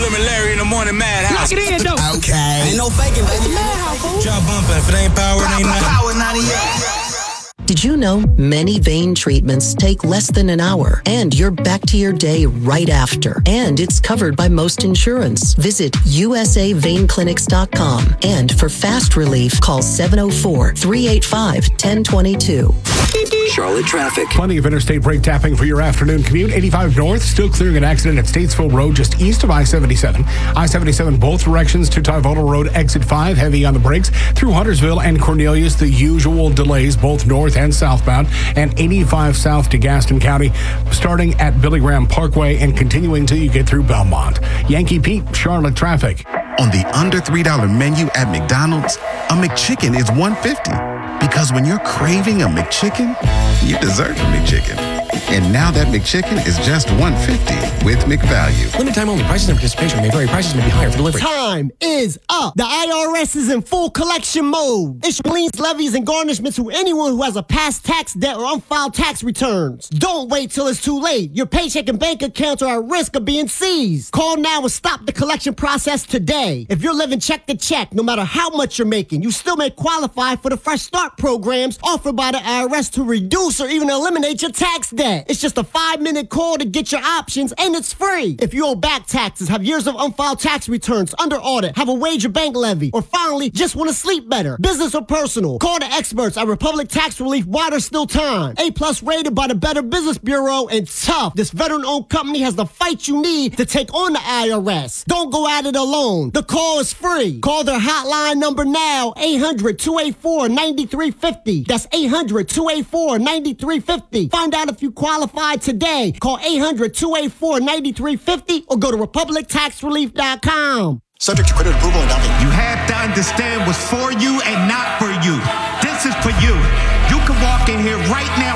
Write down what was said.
Slim and Larry in the morning madhouse. Lock it in, though. Okay. Ain't no faking, baby. Drop bumping. If it ain't power, it ain't nothing. Power 98. Did you know many vein treatments take less than an hour and you're back to your day right after? And it's covered by most insurance. Visit usaveinclinics.com and for fast relief, call 704-385-1022. Charlotte traffic. Plenty of interstate brake tapping for your afternoon commute. 85 north, still clearing an accident at Statesville Road just east of I-77. I-77 both directions to Tyvoto Road, exit 5, heavy on the brakes. Through Huntersville and Cornelius, the usual delays, both north and southbound. And 85 south to Gaston County, starting at Billy Graham Parkway and continuing till you get through Belmont. Yankee Pete, Charlotte traffic. On the under $3 menu at McDonald's, a McChicken is $1.50. Because when you're craving a McChicken, you deserve a McChicken. And now that McChicken is just $1.50 with McValue. Limited time only. Prices and participation may vary. Prices may be higher for delivery. Time is up. The IRS is in full collection mode. Issue liens, levies, and garnishments to anyone who has a past tax debt or unfiled tax returns. Don't wait till it's too late. Your paycheck and bank accounts are at risk of being seized. Call now and stop the collection process today. If you're living check to check, no matter how much you're making, you still may qualify for the Fresh Start programs offered by the IRS to reduce or even eliminate your tax debt. It's just a 5-minute call to get your options, and it's free. If you owe back taxes, have years of unfiled tax returns, under audit, have a wage or bank levy, or finally just want to sleep better, business or personal, call the experts at Republic Tax Relief while there's still time. A+ rated by the Better Business Bureau, and tough. This veteran-owned company has the fight you need to take on the IRS. Don't go at it alone. The call is free. Call their hotline number now, 800-284-9350. That's 800-284-9350. Find out if you qualify today. Call 800-284-9350 or go to republictaxrelief.com. Subject to credit approval and down payment. You have to understand what's for you and not for you. This is for you. You can walk in here right now